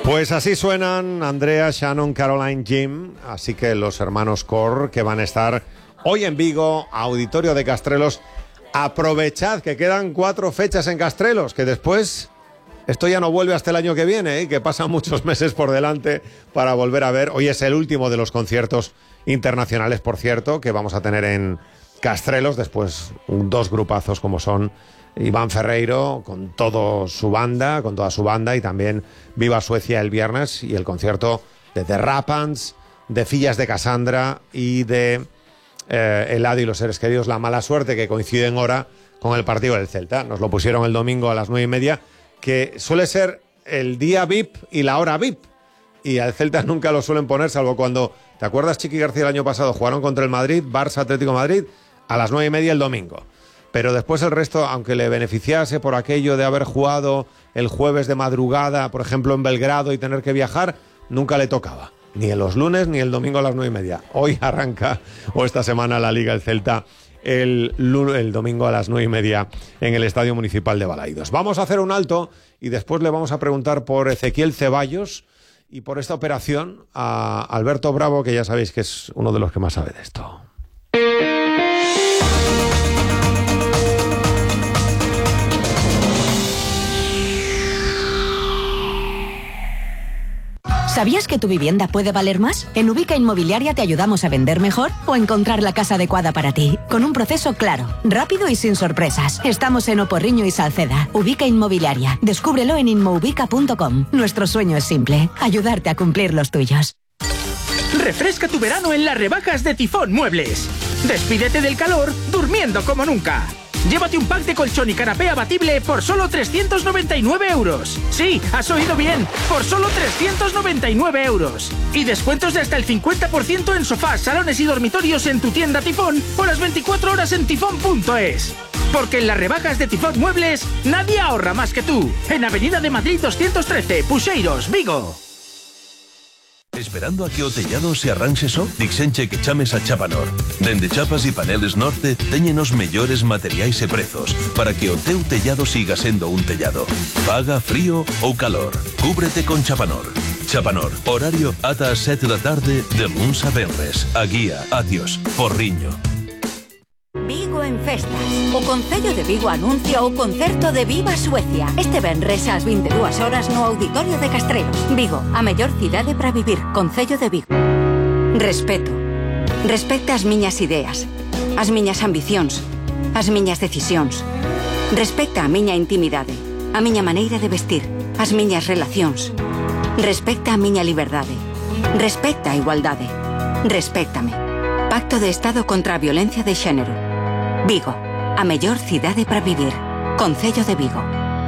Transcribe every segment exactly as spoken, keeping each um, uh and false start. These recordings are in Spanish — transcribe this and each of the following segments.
Pues así suenan Andrea, Shannon, Caroline, Jim. Así que los hermanos Corr, que van a estar hoy en Vigo, Auditorio de Castrelos. Aprovechad que quedan cuatro fechas en Castrelos, que después esto ya no vuelve hasta el año que viene, ¿eh? Que pasan muchos meses por delante para volver a ver. Hoy es el último de los conciertos internacionales, por cierto, que vamos a tener en Castrelos. Después dos grupazos como son Iván Ferreiro con toda su banda, con toda su banda, y también Viva Suecia el viernes, y el concierto de The Rapans, de Fillas de Cassandra y de eh, Eladio y los seres queridos La Mala Suerte, que coincide en hora con el partido del Celta. Nos lo pusieron el domingo a las nueve y media, que suele ser el día V I P y la hora V I P, y al Celta nunca lo suelen poner, salvo cuando, ¿te acuerdas, Chiqui García, el año pasado jugaron contra el Madrid, Barça Atlético de Madrid, a las nueve y media el domingo? Pero después el resto, aunque le beneficiase por aquello de haber jugado el jueves de madrugada, por ejemplo, en Belgrado, y tener que viajar, nunca le tocaba. Ni en los lunes ni el domingo a las nueve y media. Hoy arranca, o esta semana, la Liga el Celta el, el domingo a las nueve y media en el Estadio Municipal de Balaidos. Vamos a hacer un alto y después le vamos a preguntar por Ezequiel Ceballos y por esta operación a Alberto Bravo, que ya sabéis que es uno de los que más sabe de esto. ¿Sabías que tu vivienda puede valer más? En Ubica Inmobiliaria te ayudamos a vender mejor o a encontrar la casa adecuada para ti. Con un proceso claro, rápido y sin sorpresas. Estamos en Oporriño y Salceda. Ubica Inmobiliaria. Descúbrelo en inmoubica punto com. Nuestro sueño es simple: ayudarte a cumplir los tuyos. Refresca tu verano en las rebajas de Tifón Muebles. Despídete del calor durmiendo como nunca. Llévate un pack de colchón y canapé abatible por solo trescientos noventa y nueve euros. Sí, has oído bien, por solo trescientos noventa y nueve euros. Y descuentos de hasta el cincuenta por ciento en sofás, salones y dormitorios en tu tienda Tifón o las veinticuatro horas en tifón punto es. Porque en las rebajas de Tifón Muebles nadie ahorra más que tú. En Avenida de Madrid doscientos trece, Puxeiros, Vigo. Esperando a que o tellado se arranxe só? Dixenche que chames a Chapanor. Dende Chapas e Paneles Norte teñen os mellores materiais e prezos para que o teu tellado siga sendo un tellado. Paga frío ou calor. Cúbrete con Chapanor. Chapanor, horario ata as sete da tarde de luns a venres. A guía, adiós, Porriño. Vigo en festas. O Concello de Vigo anuncia o concerto de Viva Suecia. Este venres ás vinte e dúas horas no Auditorio de Castrelos. Vigo, a mellor cidade para vivir. Concello de Vigo. Respeto. Respecta as miñas ideas, as miñas ambicións, as miñas decisións. Respecta a miña intimidade, a miña maneira de vestir, as miñas relacións. Respecta a miña liberdade. Respecta a igualdade. Respéctame. Pacto de Estado contra a Violencia de Xénero. Vigo, a mellor cidade para vivir. Concello de Vigo.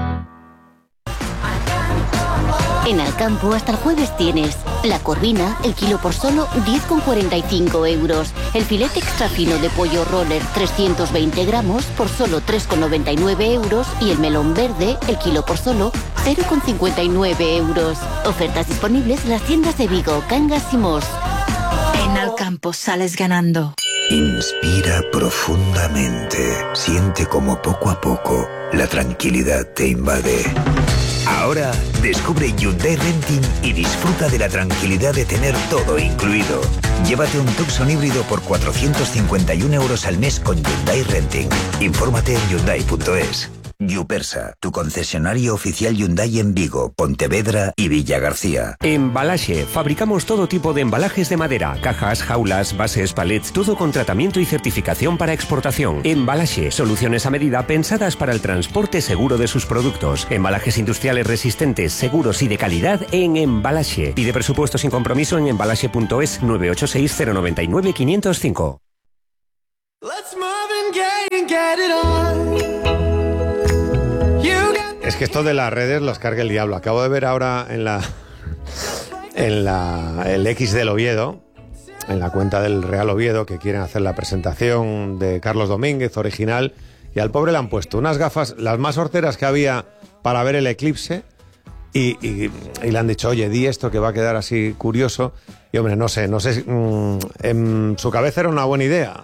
En Alcampo hasta el jueves tienes la corvina, el kilo por solo diez con cuarenta y cinco euros. El filete extra fino de pollo roller trescientos veinte gramos por solo tres con noventa y nueve euros. Y el melón verde, el kilo por solo cero con cincuenta y nueve euros. Ofertas disponibles en las tiendas de Vigo, Cangas y Mos. En Alcampo sales ganando. Inspira profundamente. Siente como poco a poco la tranquilidad te invade. Ahora descubre Hyundai Renting y disfruta de la tranquilidad de tener todo incluido. Llévate un Tucson híbrido por cuatrocientos cincuenta y un euros al mes con Hyundai Renting. Infórmate en hyundai punto es. Yupersa, tu concesionario oficial Hyundai en Vigo, Pontevedra y Villagarcía. Embalaje. Fabricamos todo tipo de embalajes de madera, cajas, jaulas, bases, palets, todo con tratamiento y certificación para exportación. Embalaje. Soluciones a medida pensadas para el transporte seguro de sus productos. Embalajes industriales resistentes, seguros y de calidad en Embalaje. Pide presupuesto sin compromiso en embalaje punto es nueve ocho seis cero nueve nueve cinco cero cinco. Let's move and get, and get it on. Es que esto de las redes los carga el diablo. Acabo de ver ahora en la en la el X del Oviedo, en la cuenta del Real Oviedo, que quieren hacer la presentación de Carlos Domínguez original, y al pobre le han puesto unas gafas, las más horteras que había para ver el eclipse, y, y, y le han dicho, oye, di esto que va a quedar así curioso. Y hombre, no sé, no sé, mmm, en su cabeza era una buena idea.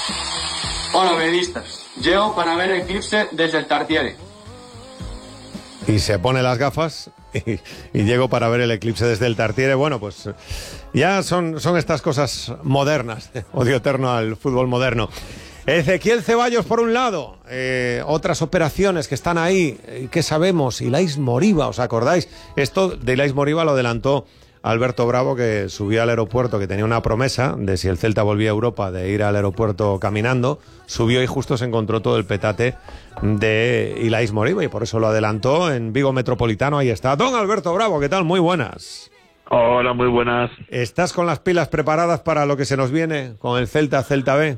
Hola, periodistas. Llego para ver el eclipse desde el Tartiere. y se pone las gafas y, y llego para ver el eclipse desde el Tartiere. Bueno, pues ya son, son estas cosas modernas. Odio eterno al fútbol moderno. Ezequiel Ceballos por un lado, eh, otras operaciones que están ahí, ¿qué sabemos? Ilais Moriba, ¿os acordáis? Esto de Ilais Moriba lo adelantó Alberto Bravo, que subía al aeropuerto, que tenía una promesa de si el Celta volvía a Europa de ir al aeropuerto caminando, subió y justo se encontró todo el petate de Ilais Moriba y por eso lo adelantó en Vigo Metropolitano. Ahí está. Don Alberto Bravo, ¿qué tal? Muy buenas. Hola, muy buenas. ¿Estás con las pilas preparadas para lo que se nos viene con el Celta, Celta B?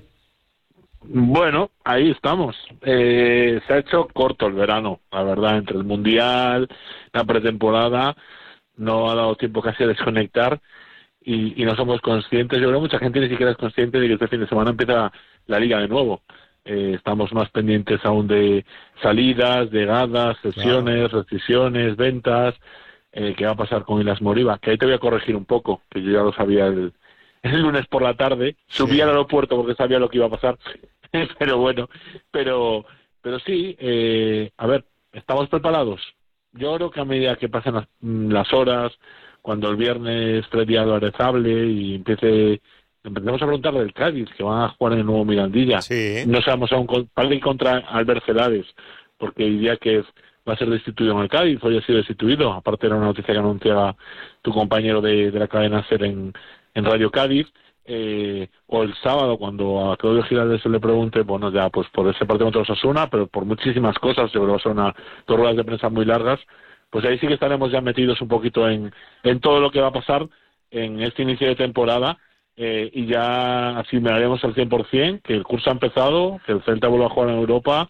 Bueno, ahí estamos. Eh, se ha hecho corto el verano, la verdad, entre el Mundial, la pretemporada, no ha dado tiempo casi a desconectar y, y no somos conscientes. Yo creo que mucha gente ni siquiera es consciente de que este fin de semana empieza la Liga de nuevo. Eh, estamos más pendientes aún de salidas, llegadas, sesiones, claro, rescisiones, ventas, eh, qué va a pasar con Ilais Moriba, que ahí te voy a corregir un poco, que yo ya lo sabía el, el lunes por la tarde, subí sí. al aeropuerto porque sabía lo que iba a pasar. Pero bueno, pero pero sí, eh, a ver, ¿estamos preparados? Yo creo que a medida que pasen las, las horas, cuando el viernes Freddy Álvarez hable y empiece, empecemos a preguntar del Cádiz, que van a jugar en el nuevo Mirandilla. Sí. No sabemos aún para ir contra Albert Celades, porque diría que va a ser destituido en el Cádiz, hoy ha sido destituido, aparte era una noticia que anunciaba tu compañero de, de la cadena SER en, en Radio Cádiz. Eh, o el sábado cuando a Claudio Giraldes se le pregunte, bueno, ya pues por ese partido contra Osasuna, pero por muchísimas cosas, yo creo que son una, dos ruedas de prensa muy largas, pues ahí sí que estaremos ya metidos un poquito en, en todo lo que va a pasar en este inicio de temporada, eh, y ya asimilaremos al cien por ciento que el curso ha empezado, que el Celta vuelve a jugar en Europa,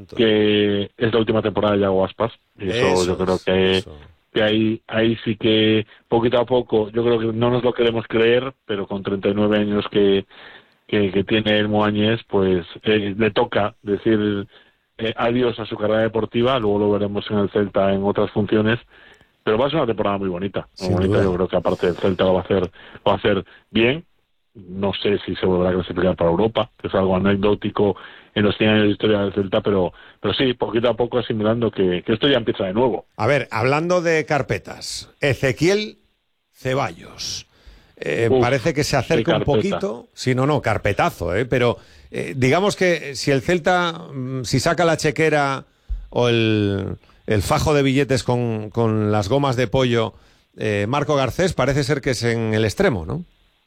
que es la última temporada de Yago Aspas, y eso, eso yo creo que eso. que ahí ahí sí que poquito a poco, yo creo que no nos lo queremos creer, pero con treinta y nueve años que, que, que tiene el Moañés, pues eh, le toca decir eh, adiós a su carrera deportiva, luego lo veremos en el Celta en otras funciones, pero va a ser una temporada muy bonita, muy bonita. Yo creo que aparte del Celta lo va a hacer, lo va a hacer bien. No sé si se volverá a clasificar para Europa, que es algo anecdótico en los cien años de historia del Celta, pero, pero sí, poquito a poco asimilando que, que esto ya empieza de nuevo. A ver, hablando de carpetas, Ezequiel Ceballos, eh, Uf, parece que se acerca un poquito, si no, no, carpetazo, eh, pero eh, digamos que si el Celta, si saca la chequera o el, el fajo de billetes con, con las gomas de pollo, eh, Marco Garcés parece ser que es en el extremo, ¿no?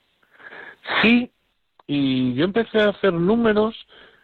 Sí, y yo empecé a hacer números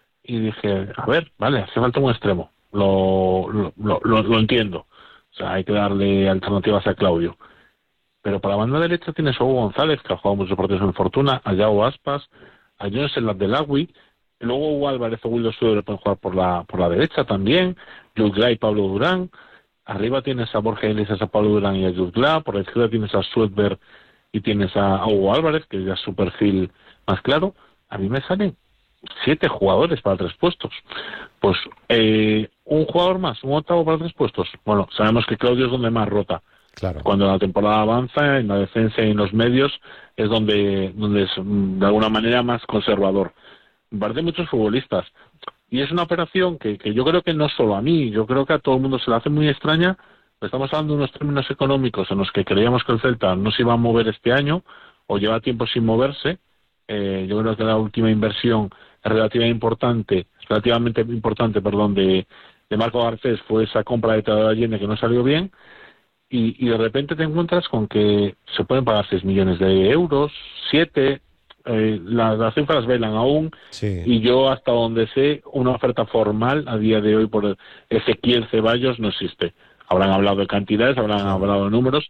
y dije, a ver, vale, hace falta un extremo, lo, lo, lo, lo entiendo, o sea, hay que darle alternativas a Claudio, pero para la banda derecha tienes a Hugo González, que ha jugado muchos partidos en Fortuna, a Yago Aspas, a Jones El Abdelagui, luego Hugo Álvarez o Wildo Suero pueden jugar por la por la derecha también, Jutgla y Pablo Durán, arriba tienes a Borja Iglesias, a Pablo Durán y a Jutgla, por la izquierda tienes a Suedberg y tienes a Hugo Álvarez, que ya es su perfil más claro. A mí me salen siete jugadores para tres puestos. Pues eh, un jugador más, un octavo para tres puestos. Bueno, sabemos que Claudio es donde más rota. Claro. Cuando la temporada avanza, en la defensa y en los medios, es donde, donde es de alguna manera más conservador. Me parecen muchos futbolistas. Y es una operación que, que yo creo que no solo a mí, yo creo que a todo el mundo se la hace muy extraña. Estamos hablando de unos términos económicos en los que creíamos que el Celta no se iba a mover este año o lleva tiempo sin moverse. Eh, yo creo que la última inversión relativamente importante, relativamente importante, perdón, de, de Marco Garcés fue esa compra de Teodoro Allende que no salió bien y, y de repente te encuentras con que se pueden pagar seis millones de euros, siete, eh, las, las cifras velan aún, sí. Y yo hasta donde sé una oferta formal a día de hoy por Ezequiel Ceballos no existe. Habrán hablado de cantidades, habrán sí. hablado de números,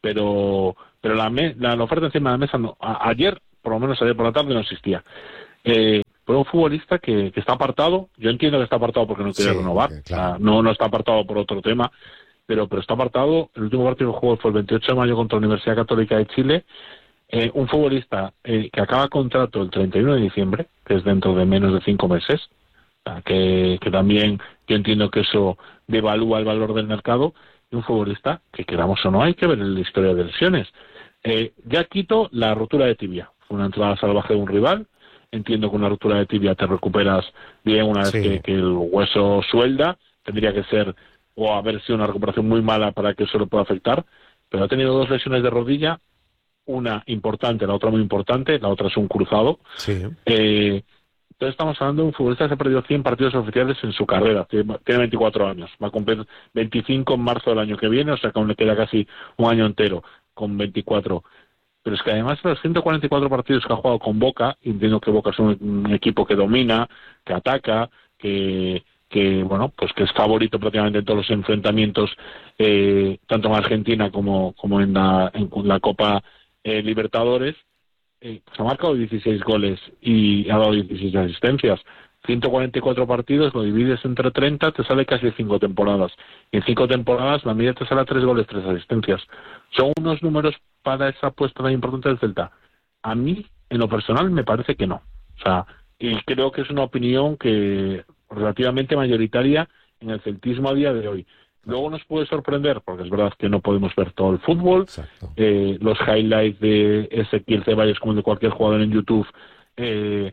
pero pero la, me, la, la oferta encima de la mesa no. A, ayer, por lo menos ayer por la tarde, no existía. Eh, fue un futbolista que, que está apartado. Yo entiendo que está apartado porque no quiere sí, renovar. Claro. O sea, no, no está apartado por otro tema, pero, pero está apartado. El último partido que jugó fue el veintiocho de mayo contra la Universidad Católica de Chile. Eh, un futbolista eh, que acaba contrato el treinta y uno de diciembre, que es dentro de menos de cinco meses. O sea, que, que también yo entiendo que eso devalúa el valor del mercado, y un futbolista que, queramos o no, hay que ver en la historia de lesiones. Eh, ya quito la rotura de tibia, fue una entrada salvaje de un rival, entiendo que una rotura de tibia te recuperas bien una vez sí. que, que el hueso suelda, tendría que ser o haber sido una recuperación muy mala para que eso le pueda afectar, pero ha tenido dos lesiones de rodilla, una importante, la otra muy importante, la otra es un cruzado. Sí. Eh, entonces estamos hablando de un futbolista que se ha perdido cien partidos oficiales en su carrera, tiene veinticuatro años, va a cumplir veinticinco en marzo del año que viene, o sea que aún le queda casi un año entero con veinticuatro. Pero es que además de los ciento cuarenta y cuatro partidos que ha jugado con Boca, entiendo que Boca es un, un equipo que domina, que ataca, que, que bueno, pues que es favorito prácticamente en todos los enfrentamientos, eh, tanto en Argentina como, como en la, en la Copa eh, Libertadores, eh, se ha marcado dieciséis goles y ha dado dieciséis asistencias. ciento cuarenta y cuatro partidos, lo divides entre treinta, te sale casi cinco temporadas. Y en cinco temporadas la media te sale a tres goles, tres asistencias. Son unos números para esa apuesta tan importante del Celta. A mí, en lo personal, me parece que no. O sea, y creo que es una opinión que relativamente mayoritaria en el celtismo a día de hoy. Luego nos puede sorprender, porque es verdad que no podemos ver todo el fútbol. Eh, los highlights de Ezequiel Ceballos, como de cualquier jugador en YouTube, eh,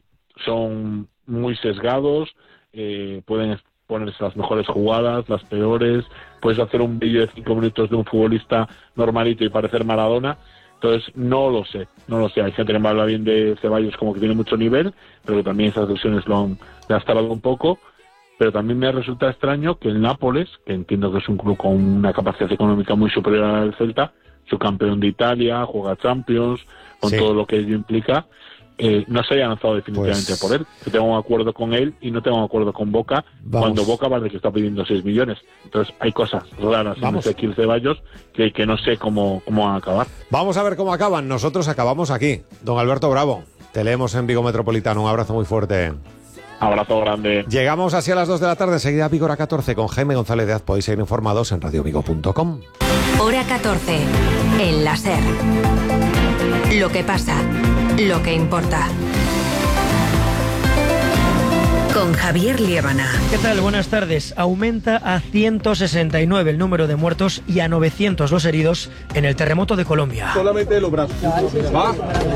son muy sesgados, eh, pueden ponerse las mejores jugadas, las peores, puedes hacer un vídeo de cinco minutos de un futbolista normalito y parecer Maradona. Entonces no lo sé, no lo sé, hay gente que me habla bien de Ceballos como que tiene mucho nivel, pero que también esas lesiones lo han lastrado un poco. Pero también me resulta extraño que el Nápoles, que entiendo que es un club con una capacidad económica muy superior al Celta, su campeón de Italia, juega Champions, con sí. todo lo que ello implica, eh, no se haya lanzado definitivamente pues... por él. Yo tengo un acuerdo con él y no tengo un acuerdo con Boca, Vamos. cuando Boca vale que está pidiendo seis millones. Entonces hay cosas raras Vamos. en Ezequiel Ceballos que, que no sé cómo, cómo van a acabar. Vamos a ver cómo acaban. Nosotros acabamos aquí. Don Alberto Bravo, te leemos en Vigo Metropolitano. Un abrazo muy fuerte. Abrazo grande. Llegamos así a las dos de la tarde, enseguida Vigo Hora catorce con Jaime González Díaz. Podéis seguir informados en radio vigo punto com. Hora catorce, en la SER. Lo que pasa, lo que importa. Con Javier Liébana. ¿Qué tal? Buenas tardes. Aumenta a ciento sesenta y nueve el número de muertos y a novecientos los heridos en el terremoto de Colombia. Solamente los brazos. Va,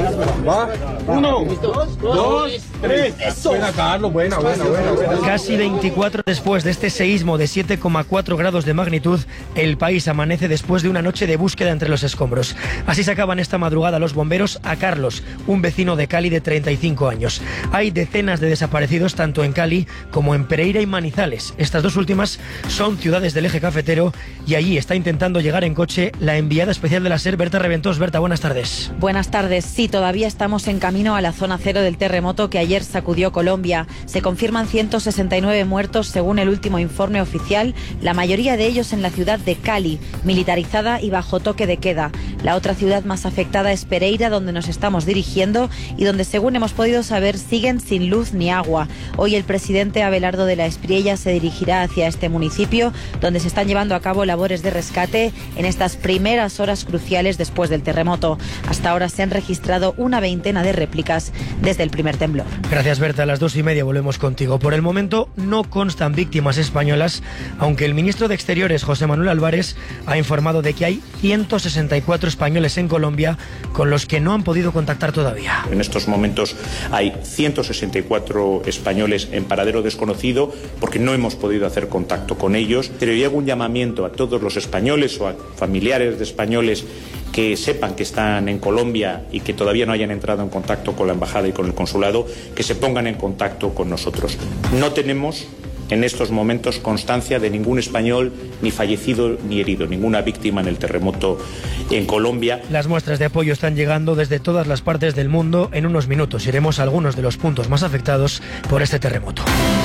va. Uno, dos, dos, tres. Eso. Buena, Carlos. Buena, buena, buena, buena. Casi veinticuatro después de este seísmo de siete coma cuatro grados de magnitud, el país amanece después de una noche de búsqueda entre los escombros. Así sacaban esta madrugada los bomberos a Carlos, un vecino de Cali de treinta y cinco años. Hay decenas de desaparecidos tanto en Cali como en Pereira y Manizales. Estas dos últimas son ciudades del eje cafetero y allí está intentando llegar en coche la enviada especial de la SER, Berta Reventós. Berta, buenas tardes. Buenas tardes. Sí, todavía estamos en camino a la zona cero del terremoto que ayer sacudió Colombia. Se confirman ciento sesenta y nueve muertos según el último informe oficial, la mayoría de ellos en la ciudad de Cali, militarizada y bajo toque de queda. La otra ciudad más afectada es Pereira, donde nos estamos dirigiendo y donde, según hemos podido saber, siguen sin luz ni agua. Hoy el presidente Abelardo de la Espriella se dirigirá hacia este municipio, donde se están llevando a cabo labores de rescate en estas primeras horas cruciales después del terremoto. Hasta ahora se han registrado una veintena de réplicas desde el primer temblor. Gracias, Berta. A las dos y media volvemos contigo. Por el momento no constan víctimas españolas, aunque el ministro de Exteriores, José Manuel Álvarez, ha informado de que hay ciento sesenta y cuatro españoles en Colombia con los que no han podido contactar todavía. En estos momentos hay ciento sesenta y cuatro españoles en paradero desconocido porque no hemos podido hacer contacto con ellos, pero yo hago un llamamiento a todos los españoles o a familiares de españoles que sepan que están en Colombia y que todavía no hayan entrado en contacto con la embajada y con el consulado, que se pongan en contacto con nosotros. No tenemos en estos momentos constancia de ningún español ni fallecido ni herido, ninguna víctima en el terremoto en Colombia. Las muestras de apoyo están llegando desde todas las partes del mundo. En unos minutos iremos a algunos de los puntos más afectados por este terremoto.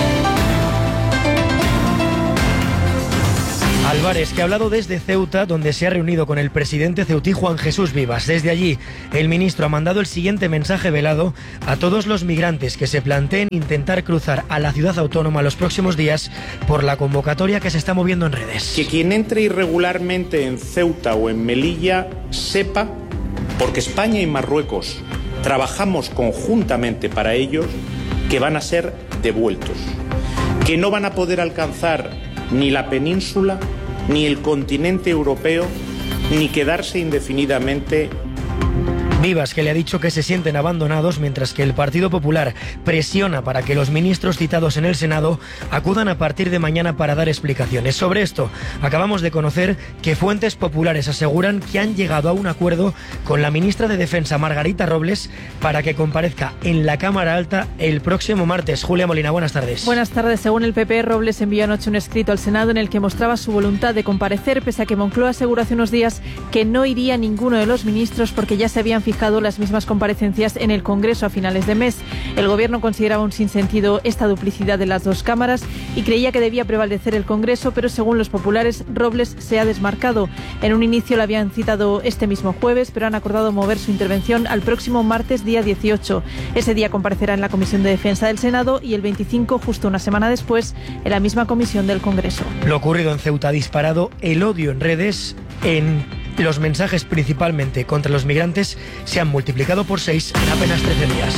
Álvarez, que ha hablado desde Ceuta, donde se ha reunido con el presidente ceutí Juan Jesús Vivas. Desde allí, el ministro ha mandado el siguiente mensaje velado a todos los migrantes que se planteen intentar cruzar a la ciudad autónoma los próximos días por la convocatoria que se está moviendo en redes. Que quien entre irregularmente en Ceuta o en Melilla sepa, porque España y Marruecos trabajamos conjuntamente para ellos, que van a ser devueltos, que no van a poder alcanzar ni la península, ni el continente europeo, ni quedarse indefinidamente Vivas, que le ha dicho que se sienten abandonados, mientras que el Partido Popular presiona para que los ministros citados en el Senado acudan a partir de mañana para dar explicaciones. Sobre esto, acabamos de conocer que fuentes populares aseguran que han llegado a un acuerdo con la ministra de Defensa, Margarita Robles, para que comparezca en la Cámara Alta el próximo martes. Julia Molina, buenas tardes. Buenas tardes. Según el P P, Robles envió anoche un escrito al Senado en el que mostraba su voluntad de comparecer, pese a que Moncloa aseguró hace unos días que no iría ninguno de los ministros porque ya se habían fijado las mismas comparecencias en el Congreso a finales de mes. El Gobierno consideraba un sinsentido esta duplicidad de las dos cámaras y creía que debía prevalecer el Congreso, pero según los populares, Robles se ha desmarcado. En un inicio la habían citado este mismo jueves, pero han acordado mover su intervención al próximo martes, día dieciocho. Ese día comparecerá en la Comisión de Defensa del Senado y el veinticinco, justo una semana después, en la misma comisión del Congreso. Lo ocurrido en Ceuta ha disparado el odio en redes. En los mensajes principalmente contra los migrantes se han multiplicado por seis en apenas trece días.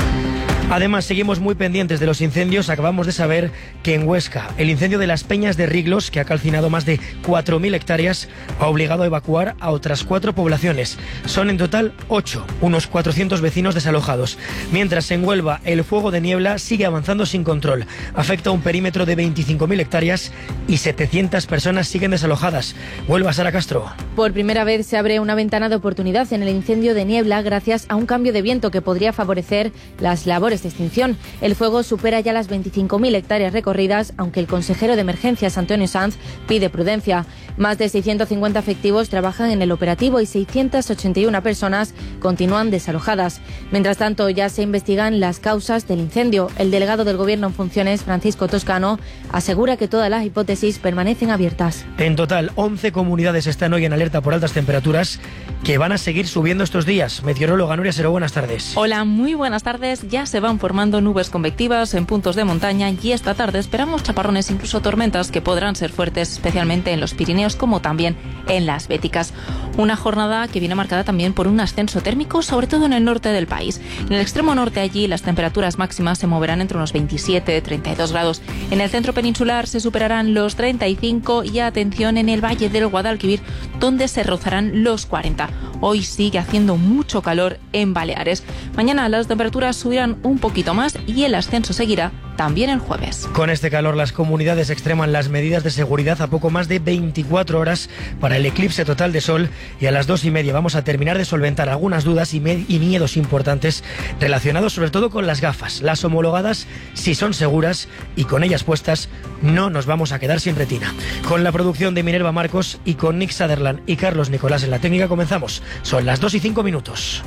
Además, seguimos muy pendientes de los incendios. Acabamos de saber que en Huesca el incendio de las Peñas de Riglos, que ha calcinado más de cuatro mil hectáreas, ha obligado a evacuar a otras cuatro poblaciones. Son en total ocho, unos cuatrocientos vecinos desalojados. Mientras en Huelva el fuego de niebla sigue avanzando sin control. Afecta a un perímetro de veinticinco mil hectáreas y setecientas personas siguen desalojadas. Huelva, Sara Castro. Por primera vez se abre una ventana de oportunidad en el incendio de niebla gracias a un cambio de viento que podría favorecer las labores de extinción. El fuego supera ya las veinticinco mil hectáreas recorridas, aunque el consejero de Emergencias, Antonio Sanz, pide prudencia. Más de seiscientos cincuenta efectivos trabajan en el operativo y seiscientas ochenta y una personas continúan desalojadas. Mientras tanto, ya se investigan las causas del incendio. El delegado del Gobierno en funciones, Francisco Toscano, asegura que todas las hipótesis permanecen abiertas. En total, once comunidades están hoy en alerta por altas temperaturas que van a seguir subiendo estos días. Meteoróloga Nuria Seró, buenas tardes. Hola, muy buenas tardes. Ya se van formando nubes convectivas en puntos de montaña y esta tarde esperamos chaparrones, incluso tormentas, que podrán ser fuertes, especialmente en los Pirineos como también en las Béticas. Una jornada que viene marcada también por un ascenso térmico, sobre todo en el norte del país. En el extremo norte, allí las temperaturas máximas se moverán entre unos veintisiete y treinta y dos grados. En el centro peninsular se superarán los treinta y cinco y atención en el valle del Guadalquivir, donde se rozarán los cuarenta. Hoy sigue haciendo mucho calor en Baleares. Mañana las temperaturas subirán un poquito más y el ascenso seguirá también el jueves. Con este calor, las comunidades extreman las medidas de seguridad a poco más de veinticuatro horas para el eclipse total de sol, y a las dos y media vamos a terminar de solventar algunas dudas y, y miedos importantes relacionados sobre todo con las gafas. Las homologadas, si son seguras y con ellas puestas, no nos vamos a quedar sin retina. Con la producción de Minerva Marcos y con Nick Sutherland y Carlos Nicolás en la técnica comenzamos. Son las dos y cinco minutos.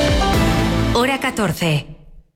Hora catorce.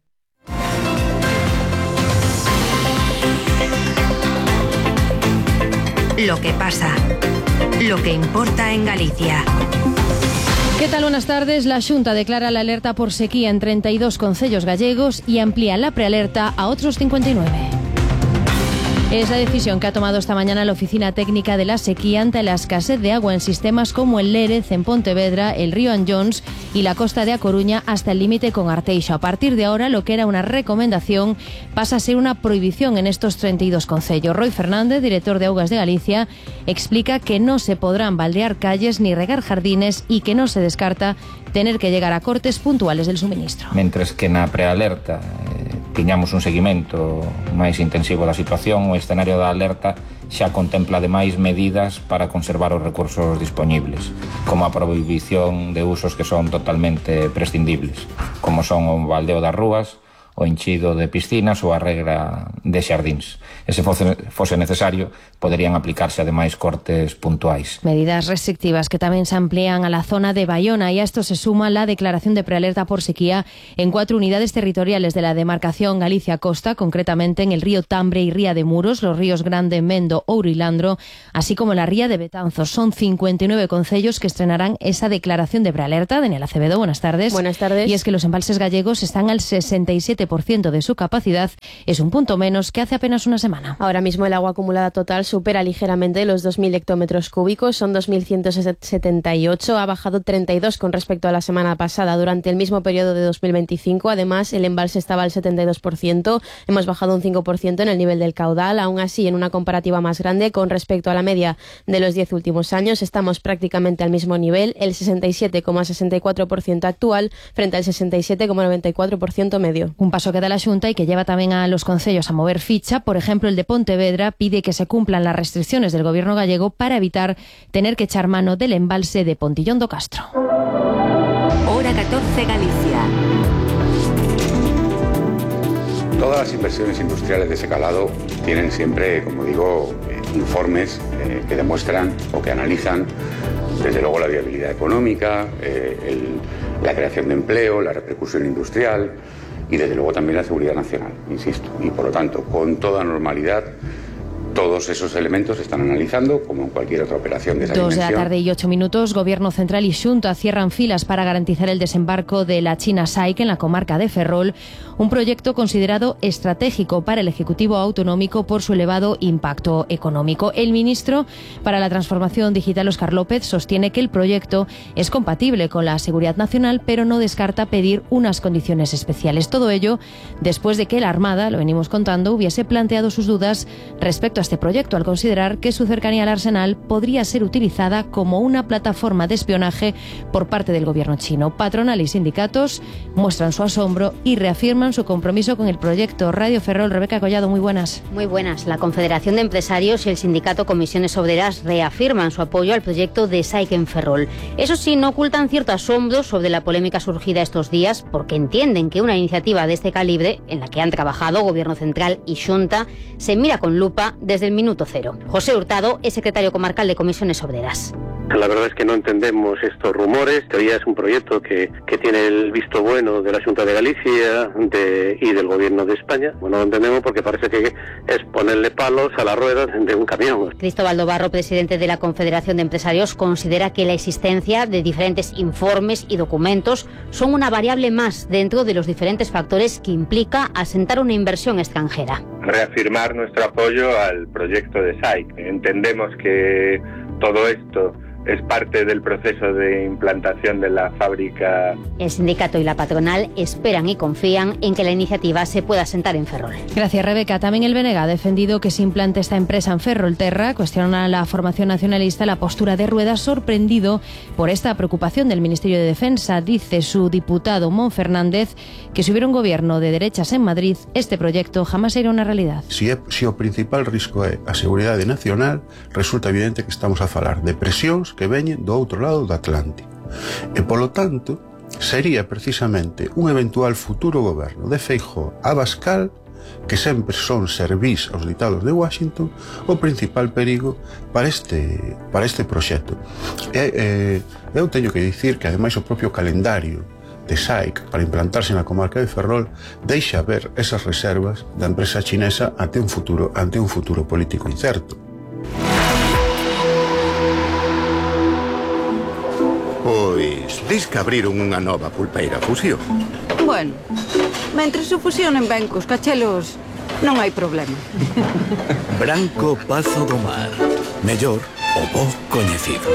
Lo que pasa, lo que importa en Galicia. ¿Qué tal? Buenas tardes. La Xunta declara la alerta por sequía en treinta y dos concellos gallegos y amplía la prealerta a otros cincuenta y nueve. Es la decisión que ha tomado esta mañana la Oficina Técnica de la Sequía ante la escasez de agua en sistemas como el Lérez, en Pontevedra, el río Anllóns y la costa de A Coruña hasta el límite con Arteixo. A partir de ahora, lo que era una recomendación pasa a ser una prohibición en estos treinta y dos concellos. Roy Fernández, director de Augas de Galicia, explica que no se podrán baldear calles ni regar jardines y que no se descarta tener que llegar a cortes puntuales del suministro. Mentres que na prealerta eh, tiñamos un seguimento máis intensivo da situación, o escenario da alerta xa contempla ademais medidas para conservar os recursos dispoñibles, como a prohibición de usos que son totalmente prescindibles, como son o baldeo das rúas, o enchido de piscinas ou a regra de xardíns. E se fose, fose necesario, poderían aplicarse ademais cortes puntuais. Medidas restrictivas que tamén se amplían a la zona de Bayona, y a esto se suma la declaración de prealerta por sequía en cuatro unidades territoriales de la demarcación Galicia-Costa, concretamente en el río Tambre y Ría de Muros, los ríos Grande, Mendo, Ouro y Landro, así como la Ría de Betanzos. Son cincuenta y nueve concellos que estrenarán esa declaración de prealerta. Daniela Acevedo, buenas tardes. Buenas tardes. Y es que los embalses gallegos están al sesenta y siete siete por ciento de su capacidad. Es un punto menos que hace apenas una semana. Ahora mismo el agua acumulada total supera ligeramente los dos mil hectómetros cúbicos, son dos mil ciento setenta y ocho, ha bajado treinta y dos con respecto a la semana pasada. Durante el mismo periodo de dos mil veinticinco, además, el embalse estaba al setenta y dos por ciento, hemos bajado un cinco por ciento en el nivel del caudal. Aún así, en una comparativa más grande con respecto a la media de los diez últimos años, estamos prácticamente al mismo nivel, el sesenta y siete coma sesenta y cuatro por ciento actual frente al sesenta y siete coma noventa y cuatro por ciento medio. Un paso que da la Xunta y que lleva también a los concellos a mover ficha. Por ejemplo, el de Pontevedra pide que se cumplan las restricciones del gobierno gallego para evitar tener que echar mano del embalse de Pontillón do Castro. Hora catorce Galicia. Todas las inversiones industriales de ese calado tienen siempre, como digo, eh, informes eh, que demuestran o que analizan, desde luego, la viabilidad económica, eh, el, la creación de empleo, la repercusión industrial y, desde luego, también la seguridad nacional, insisto. Y, por lo tanto, con toda normalidad, todos esos elementos se están analizando como en cualquier otra operación de esa Dos dimensión. de la tarde y ocho minutos, Gobierno Central y Xunta cierran filas para garantizar el desembarco de la China SAIC en la comarca de Ferrol, un proyecto considerado estratégico para el Ejecutivo Autonómico por su elevado impacto económico. El ministro para la Transformación Digital, Óscar López, sostiene que el proyecto es compatible con la seguridad nacional, pero no descarta pedir unas condiciones especiales. Todo ello después de que la Armada, lo venimos contando, hubiese planteado sus dudas respecto a este proyecto al considerar que su cercanía al arsenal podría ser utilizada como una plataforma de espionaje por parte del gobierno chino. Patronal y sindicatos muestran su asombro y reafirman su compromiso con el proyecto. Radio Ferrol, Rebeca Collado, muy buenas. Muy buenas. La Confederación de Empresarios y el sindicato Comisiones Obreras reafirman su apoyo al proyecto de SAIC en Ferrol. Eso sí, no ocultan cierto asombro sobre la polémica surgida estos días, porque entienden que una iniciativa de este calibre, en la que han trabajado Gobierno Central y Xunta, se mira con lupa desde el minuto cero. José Hurtado es secretario comarcal de Comisiones Obreras. La verdad es que no entendemos estos rumores. Todavía es un proyecto que, que tiene el visto bueno de la Xunta de Galicia de, y del Gobierno de España. Bueno, lo entendemos porque parece que es ponerle palos a las ruedas de un camión. Cristóbal Dobarro, presidente de la Confederación de Empresarios, considera que la existencia de diferentes informes y documentos son una variable más dentro de los diferentes factores que implica asentar una inversión extranjera. Reafirmar nuestro apoyo al proyecto de SAIC. Entendemos que todo esto es parte del proceso de implantación de la fábrica. El sindicato y la patronal esperan y confían en que la iniciativa se pueda asentar en Ferrol. Gracias, Rebeca. También el B N G ha defendido que se implante esta empresa en Ferrolterra. Cuestiona a la formación nacionalista la postura de Rueda, sorprendido por esta preocupación del Ministerio de Defensa. Dice su diputado Mon Fernández que si hubiera un gobierno de derechas en Madrid, este proyecto jamás sería una realidad. Si, é, si o principal risco é a seguridade nacional, resulta evidente que estamos a falar de presións que veñen do outro lado do Atlántico. E, polo tanto, sería precisamente un eventual futuro goberno de Feijóo a Abascal, que sempre son servís aos ditados de Washington, o principal perigo para este, para este proxecto. E, eh, eu teño que dicir que, ademais, o propio calendario de SAIC para implantarse na comarca de Ferrol deixa ver esas reservas da empresa chinesa ante un futuro, ante un futuro político incerto. Pois, dis que abriron unha nova pulpeira fusión. Bueno, mentres se fusionen ben cos cachelos, non hai problema. Branco Pazo do Mar. Mellor o bo coñecido.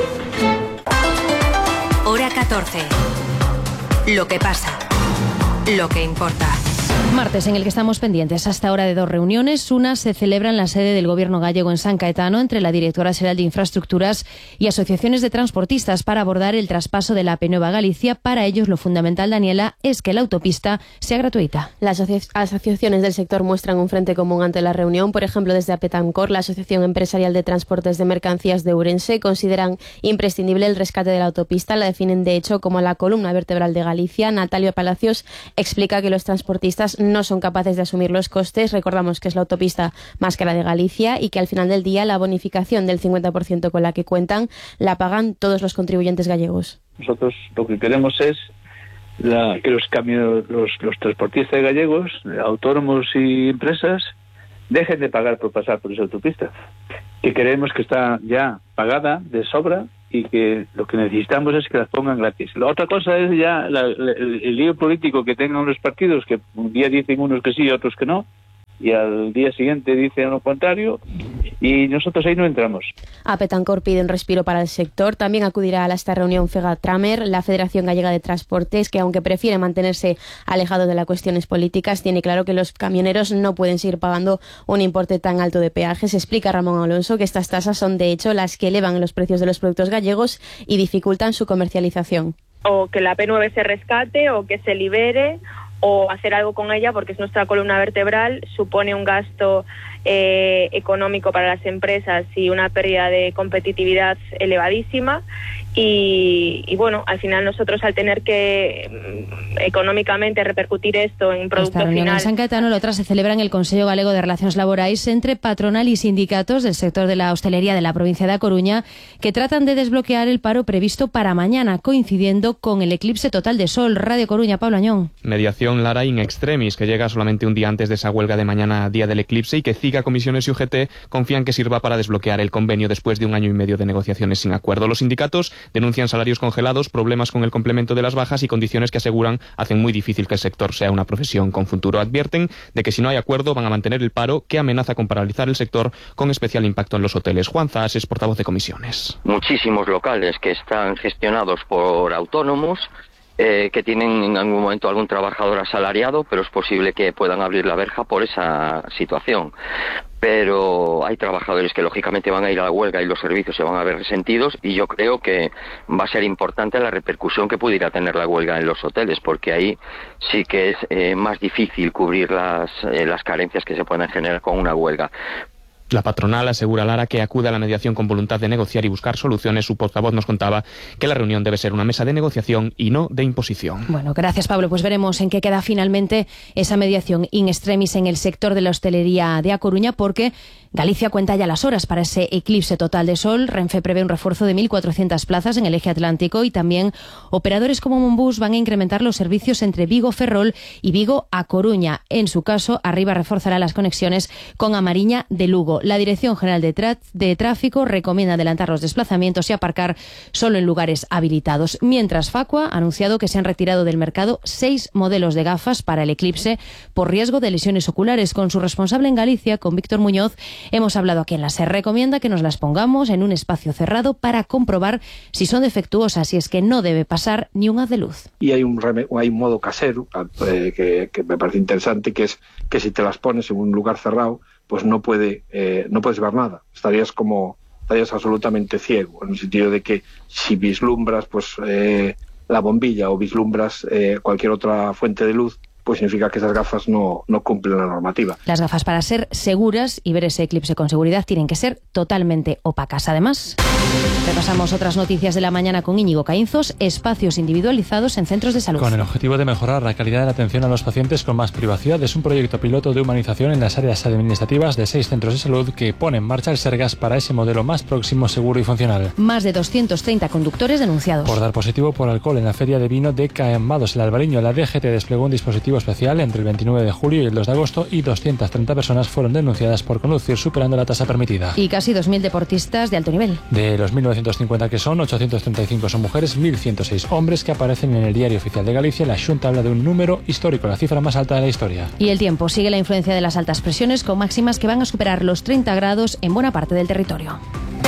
Hora catorce. Lo que pasa. Lo que importa. Martes en el que estamos pendientes hasta ahora de dos reuniones. Una se celebra en la sede del Gobierno gallego en San Caetano entre la Directora Xeral de Infraestructuras y asociaciones de transportistas para abordar el traspaso de la A P Nueva Galicia. Para ellos lo fundamental, Daniela, es que la autopista sea gratuita. Las asoci- asociaciones del sector muestran un frente común ante la reunión. Por ejemplo, desde Apetancor, la Asociación Empresarial de Transportes de Mercancías de Ourense, consideran imprescindible el rescate de la autopista. La definen, de hecho, como la columna vertebral de Galicia. Natalia Palacios explica que los transportistas no son capaces de asumir los costes. Recordamos que es la autopista más cara de Galicia y que al final del día la bonificación del cincuenta por ciento con la que cuentan la pagan todos los contribuyentes gallegos. Nosotros lo que queremos es la, que los, camiones, los, los transportistas gallegos, autónomos y empresas, dejen de pagar por pasar por esa autopista, que creemos que está ya pagada de sobra y que lo que necesitamos es que las pongan gratis. La otra cosa es ya la, la, el, el lío político que tengan los partidos, que un día dicen unos que sí y otros que no, y al día siguiente dicen lo contrario, y nosotros ahí no entramos. A Petancor pide un respiro para el sector. También acudirá a esta reunión Fegatramer, la Federación Gallega de Transportes, que aunque prefiere mantenerse alejado de las cuestiones políticas, tiene claro que los camioneros no pueden seguir pagando un importe tan alto de peajes. Explica Ramón Alonso que estas tasas son de hecho las que elevan los precios de los productos gallegos y dificultan su comercialización. O que la P nueve se rescate o que se libere, o hacer algo con ella, porque es nuestra columna vertebral, supone un gasto eh, económico para las empresas y una pérdida de competitividad elevadísima. Y, y bueno, al final nosotros, al tener que mm, económicamente repercutir esto en producto Esta reunión final... en San Caetano, la otra se celebra en el Consejo Galego de Relaciones Laborais entre patronal y sindicatos del sector de la hostelería de la provincia de A Coruña, que tratan de desbloquear el paro previsto para mañana, coincidiendo con el eclipse total de sol. Radio Coruña, Pablo Añón. Mediación Lara in extremis, que llega solamente un día antes de esa huelga de mañana, día del eclipse, y que CIGA, Comisiones y U G T confían que sirva para desbloquear el convenio después de un año y medio de negociaciones sin acuerdo. Los sindicatos denuncian salarios congelados, problemas con el complemento de las bajas y condiciones que aseguran hacen muy difícil que el sector sea una profesión con futuro. Advierten de que si no hay acuerdo van a mantener el paro, que amenaza con paralizar el sector, con especial impacto en los hoteles. Juan Zas es portavoz de Comisiones. Muchísimos locales que están gestionados por autónomos, Eh, que tienen en algún momento algún trabajador asalariado, pero es posible que puedan abrir la verja por esa situación. Pero hay trabajadores que lógicamente van a ir a la huelga y los servicios se van a ver resentidos, y yo creo que va a ser importante la repercusión que pudiera tener la huelga en los hoteles, porque ahí sí que es eh, más difícil cubrir las, eh, las carencias que se pueden generar con una huelga. La patronal asegura a Lara que acude a la mediación con voluntad de negociar y buscar soluciones. Su portavoz nos contaba que la reunión debe ser una mesa de negociación y no de imposición. Bueno, gracias, Pablo. Pues veremos en qué queda finalmente esa mediación in extremis en el sector de la hostelería de A Coruña, porque Galicia cuenta ya las horas para ese eclipse total de sol. Renfe prevé un refuerzo de mil cuatrocientas plazas en el eje atlántico, y también operadores como Monbus van a incrementar los servicios entre Vigo-Ferrol y Vigo-A Coruña. En su caso, Arriba reforzará las conexiones con A Mariña de Lugo. La Dirección General de, Tra- de Tráfico recomienda adelantar los desplazamientos y aparcar solo en lugares habilitados. Mientras, Facua ha anunciado que se han retirado del mercado seis modelos de gafas para el eclipse por riesgo de lesiones oculares. Con su responsable en Galicia, con Víctor Muñoz, hemos hablado aquí en la SER. Recomienda que nos las pongamos en un espacio cerrado para comprobar si son defectuosas, y es que no debe pasar ni un haz de luz. Y hay un, reme- hay un modo casero eh, que, que me parece interesante, que es que si te las pones en un lugar cerrado, pues no puede eh, no puedes ver nada. Estarías como estarías absolutamente ciego, en el sentido de que si vislumbras pues eh, la bombilla o vislumbras eh, cualquier otra fuente de luz, pues significa que esas gafas no, no cumplen la normativa. Las gafas, para ser seguras y ver ese eclipse con seguridad, tienen que ser totalmente opacas. Además, repasamos otras noticias de la mañana con Íñigo Caínzos: espacios individualizados en centros de salud. Con el objetivo de mejorar la calidad de la atención a los pacientes con más privacidad, es un proyecto piloto de humanización en las áreas administrativas de seis centros de salud que pone en marcha el Sergas para ese modelo más próximo, seguro y funcional. Más de doscientos treinta conductores denunciados por dar positivo por alcohol en la feria de vino de Cambados, el Albariño. La D G T desplegó un dispositivo especial entre el veintinueve de julio y el dos de agosto, y doscientas treinta personas fueron denunciadas por conducir superando la tasa permitida. Y casi dos mil deportistas de alto nivel. De los mil novecientos cincuenta que son, ochocientos treinta y cinco son mujeres, mil ciento seis hombres que aparecen en el Diario Oficial de Galicia. La Xunta habla de un número histórico, la cifra más alta de la historia. Y el tiempo sigue la influencia de las altas presiones, con máximas que van a superar los treinta grados en buena parte del territorio.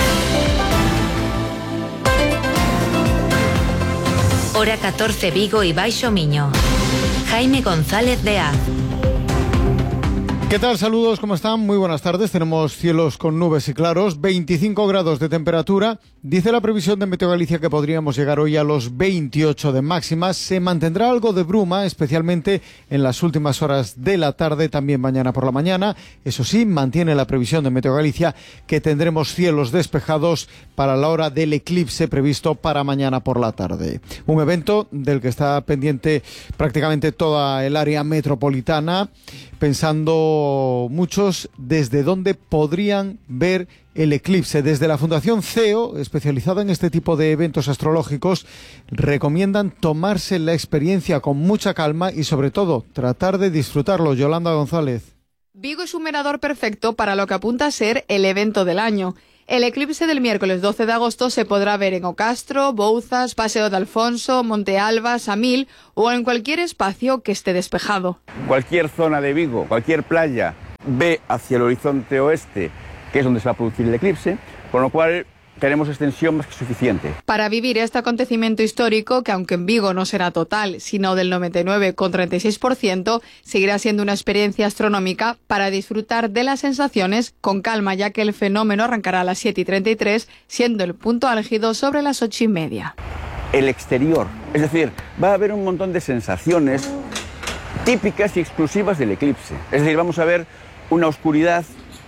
Hora catorce, Vigo y Baixo Miño. Jaime González de Az. ¿Qué tal? Saludos, ¿cómo están? Muy buenas tardes. Tenemos cielos con nubes y claros, veinticinco grados de temperatura. Dice la previsión de Meteo Galicia que podríamos llegar hoy a los veintiocho de máxima. Se mantendrá algo de bruma, especialmente en las últimas horas de la tarde, también mañana por la mañana. Eso sí, mantiene la previsión de Meteo Galicia que tendremos cielos despejados para la hora del eclipse previsto para mañana por la tarde. Un evento del que está pendiente prácticamente toda el área metropolitana, pensando muchos desde dónde podrían ver el eclipse. Desde la Fundación C E O, especializada en este tipo de eventos astrológicos, recomiendan tomarse la experiencia con mucha calma y, sobre todo, tratar de disfrutarlo. Yolanda González. Vigo es un mirador perfecto para lo que apunta a ser el evento del año. El eclipse del miércoles doce de agosto se podrá ver en Ocastro, Bouzas, Paseo de Alfonso, Monte Alba, Samil o en cualquier espacio que esté despejado. Cualquier zona de Vigo, cualquier playa, ve hacia el horizonte oeste, que es donde se va a producir el eclipse, con lo cual tenemos extensión más que suficiente. Para vivir este acontecimiento histórico, que aunque en Vigo no será total, sino del noventa y nueve coma treinta y seis por ciento, seguirá siendo una experiencia astronómica para disfrutar de las sensaciones con calma, ya que el fenómeno arrancará a las siete y treinta y tres, siendo el punto álgido sobre las ocho y media. El exterior, es decir, va a haber un montón de sensaciones típicas y exclusivas del eclipse. Es decir, vamos a ver una oscuridad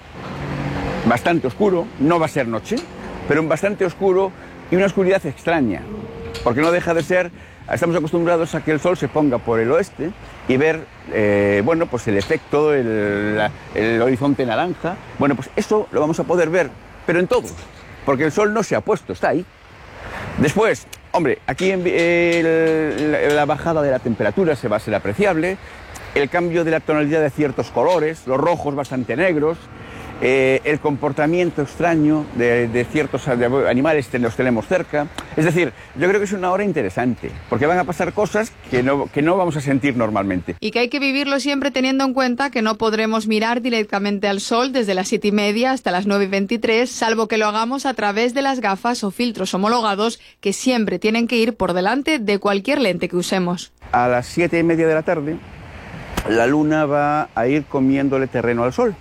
bastante oscuro, no va a ser noche, pero bastante oscuro y una oscuridad extraña, porque no deja de ser, estamos acostumbrados a que el sol se ponga por el oeste y ver, eh, bueno, pues el efecto, el, la, el horizonte naranja, bueno, pues eso lo vamos a poder ver, pero en todo, porque el sol no se ha puesto, está ahí. Después, hombre, aquí en, eh, la, la bajada de la temperatura se va a ser apreciable, el cambio de la tonalidad de ciertos colores, los rojos bastante negros, Eh, el comportamiento extraño de, de ciertos animales que los tenemos cerca. Es decir, yo creo que es una hora interesante, porque van a pasar cosas que no, que no vamos a sentir normalmente. Y que hay que vivirlo siempre teniendo en cuenta que no podremos mirar directamente al sol desde las siete y media hasta las nueve y veintitrés, salvo que lo hagamos a través de las gafas o filtros homologados que siempre tienen que ir por delante de cualquier lente que usemos. A las siete y media de la tarde, la luna va a ir comiéndole terreno al sol.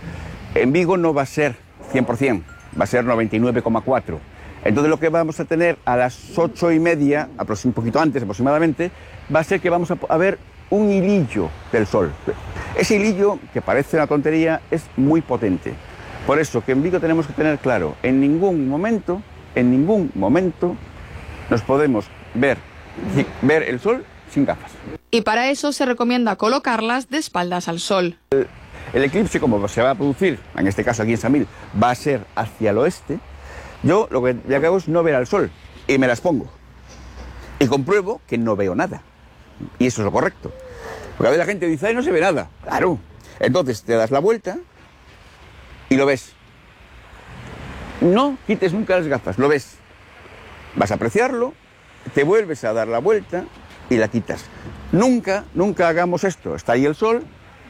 En Vigo no va a ser cien por cien, va a ser noventa y nueve coma cuatro. Entonces lo que vamos a tener a las ocho y media, un poquito antes aproximadamente, va a ser que vamos a ver un hilillo del sol. Ese hilillo, que parece una tontería, es muy potente. Por eso que en Vigo tenemos que tener claro, en ningún momento, en ningún momento nos podemos ver, ver el sol sin gafas. Y para eso se recomienda colocarlas de espaldas al sol. El, El eclipse, como se va a producir, en este caso aquí en Samil, va a ser hacia el oeste. Yo lo que hago es no ver al sol y me las pongo. Y compruebo que no veo nada. Y eso es lo correcto. Porque a veces la gente dice, ay, no se ve nada. Claro. Entonces te das la vuelta y lo ves. No quites nunca las gafas, lo ves. Vas a apreciarlo, te vuelves a dar la vuelta y la quitas. Nunca, nunca hagamos esto. Está ahí el sol,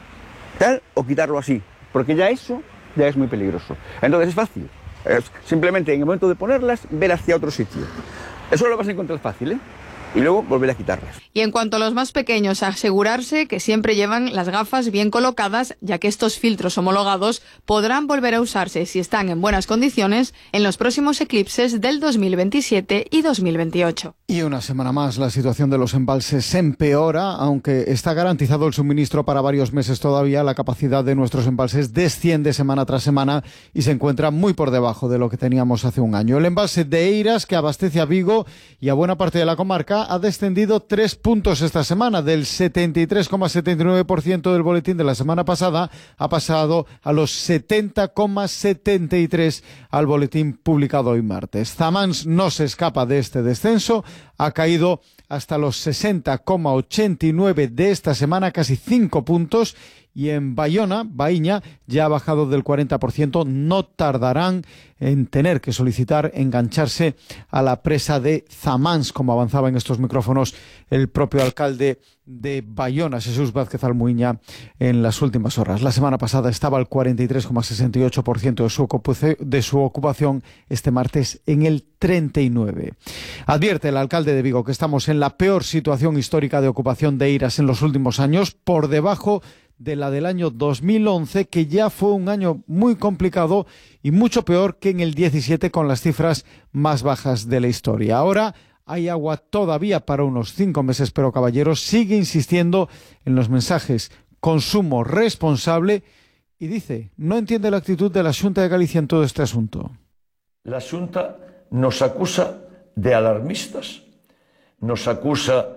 tal, o quitarlo así, porque ya eso ya es muy peligroso. Entonces es fácil, es simplemente en el momento de ponerlas, ver hacia otro sitio. Eso lo vas a encontrar fácil, ¿eh? Y luego volver a quitarlas. Y en cuanto a los más pequeños, asegurarse que siempre llevan las gafas bien colocadas, ya que estos filtros homologados podrán volver a usarse, si están en buenas condiciones, en los próximos eclipses del dos mil veintisiete y dos mil veintiocho. Y una semana más la situación de los embalses se empeora, aunque está garantizado el suministro para varios meses todavía, la capacidad de nuestros embalses desciende semana tras semana y se encuentra muy por debajo de lo que teníamos hace un año. El embalse de Eiras, que abastece a Vigo y a buena parte de la comarca, ha descendido tres puntos esta semana. Del setenta y tres coma setenta y nueve por ciento del boletín de la semana pasada ha pasado a los setenta coma setenta y tres por ciento al boletín publicado hoy martes. Zamans no se escapa de este descenso, ha caído hasta los sesenta coma ochenta y nueve por ciento de esta semana, casi cinco puntos. Y en Bayona, Baíña, ya ha bajado del cuarenta por ciento. No tardarán en tener que solicitar engancharse a la presa de Zamans, como avanzaba en estos micrófonos el propio alcalde de Bayona, Jesús Vázquez Almuiña, en las últimas horas. La semana pasada estaba al cuarenta y tres coma sesenta y ocho por ciento de su ocupación, de su ocupación, este martes en el treinta y nueve por ciento. Advierte el alcalde de Vigo que estamos en la peor situación histórica de ocupación de Eiras en los últimos años, por debajo de la del año dos mil once, que ya fue un año muy complicado y mucho peor que en el diecisiete, con las cifras más bajas de la historia. Ahora hay agua todavía para unos cinco meses, pero Caballeros sigue insistiendo en los mensajes consumo responsable y dice, no entiende la actitud de la Xunta de Galicia en todo este asunto. La Xunta nos acusa de alarmistas, nos acusa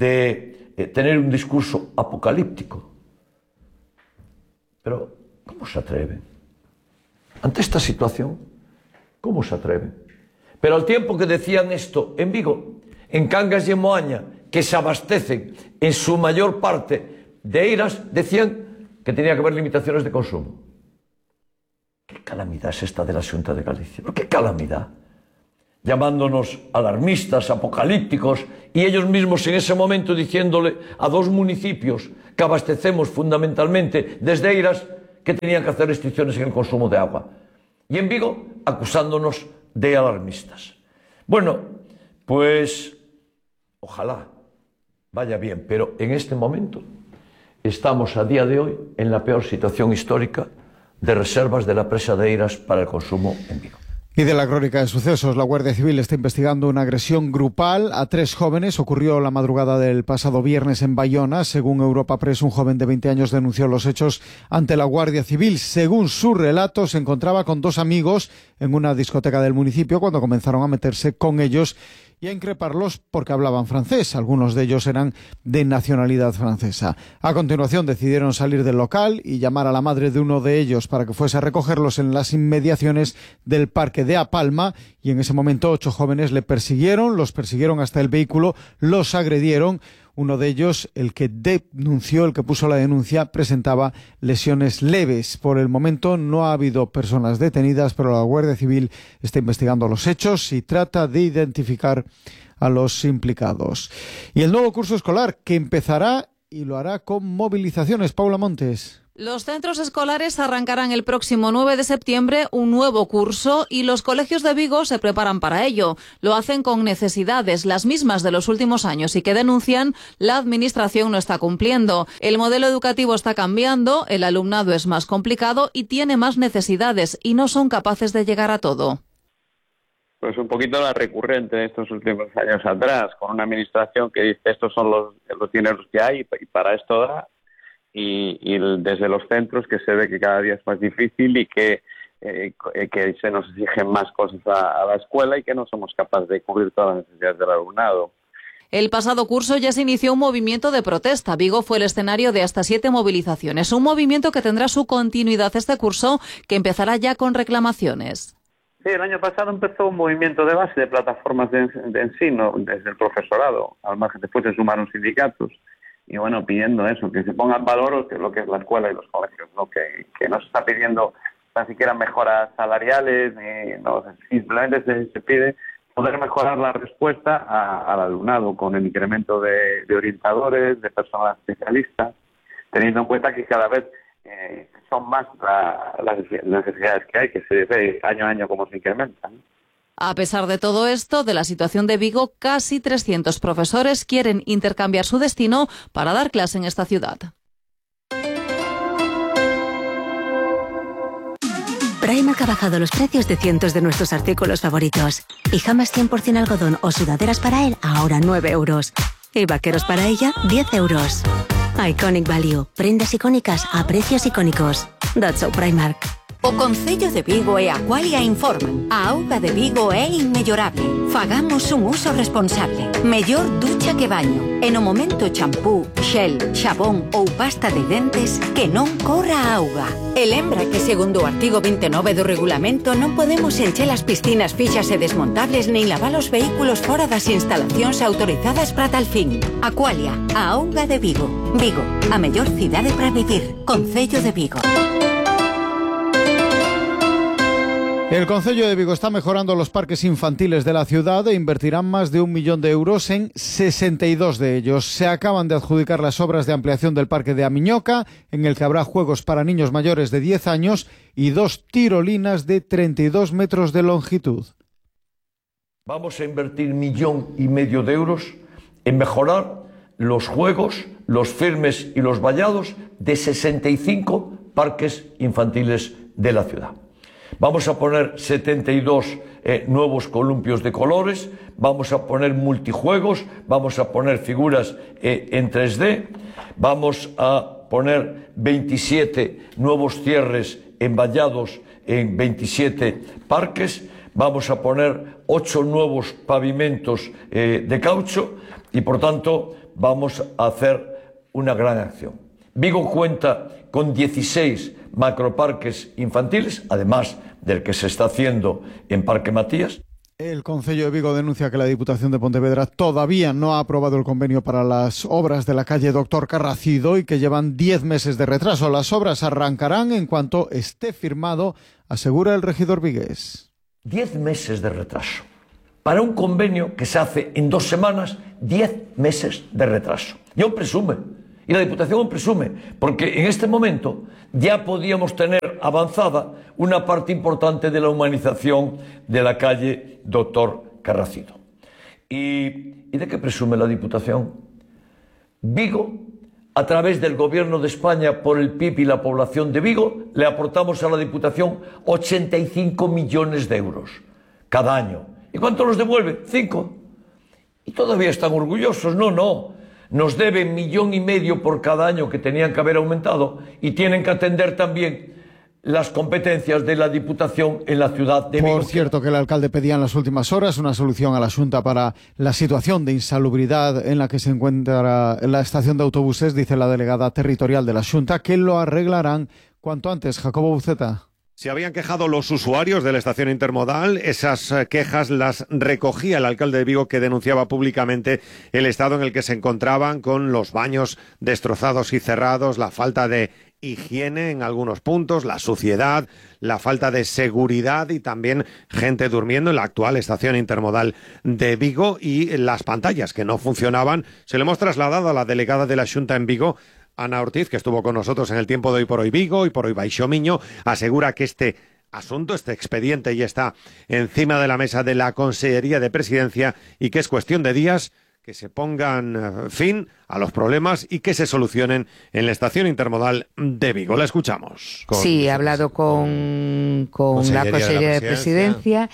de eh, tener un discurso apocalíptico. Pero, ¿cómo se atreven? Ante esta situación, ¿cómo se atreven? Pero al tiempo que decían esto en Vigo, en Cangas y en Moaña, que se abastecen en su mayor parte de Eiras, decían que tenía que haber limitaciones de consumo. Que calamidad es esta de la Xunta de Galicia, pero que calamidad. Llamándonos alarmistas, apocalípticos, y ellos mismos en ese momento diciéndole a dos municipios que abastecemos fundamentalmente desde Eiras que tenían que hacer restricciones en el consumo de agua. Y en Vigo acusándonos de alarmistas. Bueno, pues ojalá vaya bien, pero en este momento estamos a día de hoy en la peor situación histórica de reservas de la presa de Eiras para el consumo en Vigo. Y de la crónica de sucesos, la Guardia Civil está investigando una agresión grupal a tres jóvenes. Ocurrió la madrugada del pasado viernes en Bayona. Según Europa Press, un joven de veinte años denunció los hechos ante la Guardia Civil. Según su relato, se encontraba con dos amigos en una discoteca del municipio cuando comenzaron a meterse con ellos y a increparlos porque hablaban francés. Algunos de ellos eran de nacionalidad francesa. A continuación decidieron salir del local y llamar a la madre de uno de ellos para que fuese a recogerlos en las inmediaciones del parque de A Palma, y en ese momento ocho jóvenes le persiguieron, los persiguieron hasta el vehículo, los agredieron. Uno de ellos, el que denunció, el que puso la denuncia, presentaba lesiones leves. Por el momento no ha habido personas detenidas, pero la Guardia Civil está investigando los hechos y trata de identificar a los implicados. Y el nuevo curso escolar, que empezará y lo hará con movilizaciones. Paula Montes. Los centros escolares arrancarán el próximo nueve de septiembre un nuevo curso y los colegios de Vigo se preparan para ello. Lo hacen con necesidades, las mismas de los últimos años, y que denuncian la administración no está cumpliendo. El modelo educativo está cambiando, el alumnado es más complicado y tiene más necesidades y no son capaces de llegar a todo. Pues un poquito la recurrente de estos últimos años atrás, con una administración que dice estos son los, los dineros que hay y para esto da. Y, y desde los centros que se ve que cada día es más difícil y que, eh, que se nos exigen más cosas a, a la escuela y que no somos capaces de cubrir todas las necesidades del alumnado. El pasado curso ya se inició un movimiento de protesta. Vigo fue el escenario de hasta siete movilizaciones. Un movimiento que tendrá su continuidad este curso, que empezará ya con reclamaciones. Sí, el año pasado empezó un movimiento de base de plataformas de, de ensino desde el profesorado, al margen después se sumaron sindicatos. Y bueno, pidiendo eso, que se ponga en valor lo que es la escuela y los colegios, ¿no? Que, que no se está pidiendo ni siquiera mejoras salariales, ni, no, simplemente se, se pide poder mejorar la respuesta a, al alumnado con el incremento de, de orientadores, de personas especialistas, teniendo en cuenta que cada vez eh, son más la, las necesidades que hay, que se ve año a año cómo se incrementan. A pesar de todo esto, de la situación de Vigo, casi trescientos profesores quieren intercambiar su destino para dar clase en esta ciudad. Primark ha bajado los precios de cientos de nuestros artículos favoritos. Pijamas cien por ciento algodón o sudaderas para él, ahora nueve euros. Y vaqueros para ella, diez euros. Iconic Value. Prendas icónicas a precios icónicos. That's so Primark. O Concello de Vigo e Aqualia informan. A auga de Vigo é inmellorable. Fagamos un uso responsable. Mellor ducha que baño. E no momento champú, xel, xabón ou pasta de dentes, que non corra a auga. E lembra que segundo o artigo veintinueve do regulamento non podemos encher as piscinas fixas e desmontables nin lavar os vehículos fora das instalacións autorizadas para tal fin. Aqualia, a auga de Vigo. Vigo, a mellor cidade para vivir. Concello de Vigo. El Concello de Vigo está mejorando los parques infantiles de la ciudad e invertirán más de un millón de euros en sesenta y dos de ellos. Se acaban de adjudicar las obras de ampliación del parque de Amiñoca, en el que habrá juegos para niños mayores de diez años y dos tirolinas de treinta y dos metros de longitud. Vamos a invertir millón y medio de euros en mejorar los juegos, los firmes y los vallados de sesenta y cinco parques infantiles de la ciudad. Vamos a poner setenta y dos eh, nuevos columpios de colores, vamos a poner multijuegos, vamos a poner figuras eh, en tres D, vamos a poner veintisiete nuevos cierres envallados en veintisiete parques, vamos a poner ocho nuevos pavimentos eh, de caucho y, por tanto, vamos a hacer una gran acción. Vigo cuenta con dieciséis macroparques infantiles, además del que se está haciendo en Parque Matías. El Concello de Vigo denuncia que la Diputación de Pontevedra todavía no ha aprobado el convenio para las obras de la calle Doctor Carracido y que llevan diez meses de retraso. Las obras arrancarán en cuanto esté firmado, asegura el regidor vigués. Diez meses de retraso. Para un convenio que se hace en dos semanas, diez meses de retraso. Y aún presume. Y la Diputación aún presume. Porque en este momento ya podíamos tener avanzada una parte importante de la humanización de la calle Doctor Carracido. ¿Y, ¿y de qué presume la Diputación? Vigo, a través del Gobierno de España, por el P I B y la población de Vigo, le aportamos a la Diputación ochenta y cinco millones de euros cada año. ¿Y cuánto nos devuelve? Cinco. ¿Y todavía están orgullosos? No, no. Nos deben millón y medio por cada año que tenían que haber aumentado y tienen que atender también las competencias de la Diputación en la ciudad de Vigo. Por cierto, que el alcalde pedía en las últimas horas una solución a la Xunta para la situación de insalubridad en la que se encuentra la estación de autobuses, dice la delegada territorial de la Xunta, que lo arreglarán cuanto antes. Jacobo Buceta. Se habían quejado los usuarios de la estación intermodal. Esas quejas las recogía el alcalde de Vigo, que denunciaba públicamente el estado en el que se encontraban, con los baños destrozados y cerrados, la falta de higiene en algunos puntos, la suciedad, la falta de seguridad y también gente durmiendo en la actual estación intermodal de Vigo, y las pantallas que no funcionaban. Se le hemos trasladado a la delegada de la Xunta en Vigo, Ana Ortiz, que estuvo con nosotros en el tiempo de Hoy por Hoy Vigo, Hoy por Hoy Baixo Miño. Asegura que este asunto, este expediente, ya está encima de la mesa de la Consellería de Presidencia y que es cuestión de días que se pongan fin a los problemas y que se solucionen en la estación intermodal de Vigo. La escuchamos. Con... Sí, he hablado con, con la Consellería de, de Presidencia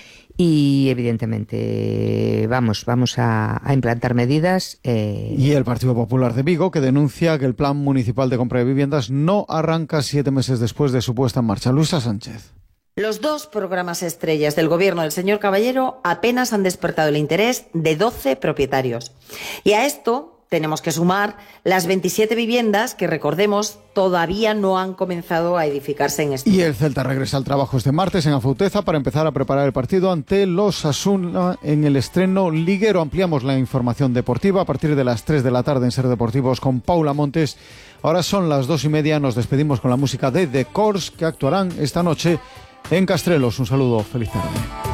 y evidentemente vamos, vamos a, a implantar medidas. Eh... Y el Partido Popular de Vigo, que denuncia que el Plan Municipal de Compra de Viviendas no arranca siete meses después de su puesta en marcha. Luisa Sánchez. Los dos programas estrellas del gobierno del señor Caballero apenas han despertado el interés de doce propietarios. Y a esto tenemos que sumar las veintisiete viviendas que, recordemos, todavía no han comenzado a edificarse en este. Y el Celta regresa al trabajo este martes en Afouteza para empezar a preparar el partido ante los Osasuna en el estreno liguero. Ampliamos la información deportiva a partir de las tres de la tarde en Ser Deportivos con Paula Montes. Ahora son las dos y media, nos despedimos con la música de The Corrs, que actuarán esta noche en Castrelos. Un saludo, feliz tarde.